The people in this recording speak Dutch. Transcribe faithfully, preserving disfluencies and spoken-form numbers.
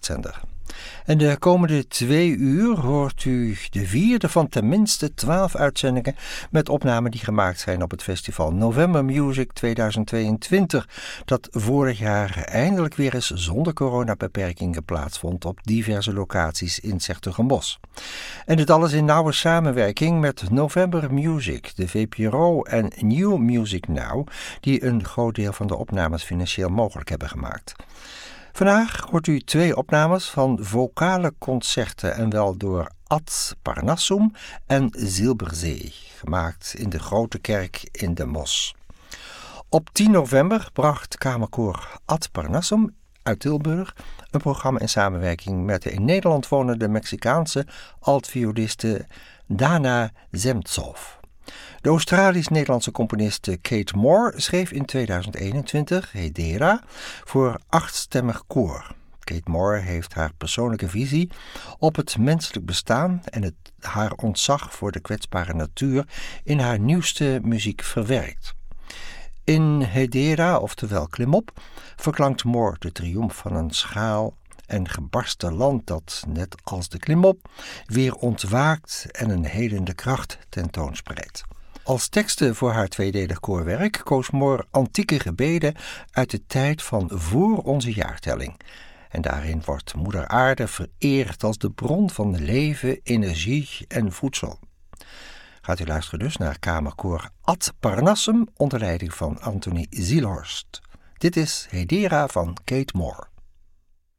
nachtzender. En de komende twee uur hoort u de vierde van tenminste twaalf uitzendingen met opnamen die gemaakt zijn op het festival November Music tweeduizend tweeëntwintig, dat vorig jaar eindelijk weer eens zonder coronabeperkingen plaatsvond op diverse locaties in 's-Hertogenbosch. En dit alles in nauwe samenwerking met November Music, de V P R O en New Music Now, die een groot deel van de opnames financieel mogelijk hebben gemaakt. Vandaag hoort u twee opnames van vocale concerten en wel door Ad Parnassum en Zilberzee, gemaakt in de Grote Kerk in de Mos. Op tien november bracht kamerkoor Ad Parnassum uit Tilburg een programma in samenwerking met de in Nederland wonende Mexicaanse altvioliste Dana Zemtsov. De Australisch-Nederlandse componiste Kate Moore schreef in tweeduizend eenentwintig Hedera voor achtstemmig koor. Kate Moore heeft haar persoonlijke visie op het menselijk bestaan en het, haar ontzag voor de kwetsbare natuur in haar nieuwste muziek verwerkt. In Hedera, oftewel Klimop, verklankt Moore de triomf van een schaal en gebarsten land dat, net als de klimop, weer ontwaakt en een helende kracht tentoonspreidt. Als teksten voor haar tweedelig koorwerk koos Moore antieke gebeden uit de tijd van voor onze jaartelling. En daarin wordt Moeder Aarde vereerd als de bron van leven, energie en voedsel. Gaat u luisteren dus naar kamerkoor Ad Parnassum onder leiding van Anthony Zielhorst. Dit is Hedera van Kate Moore.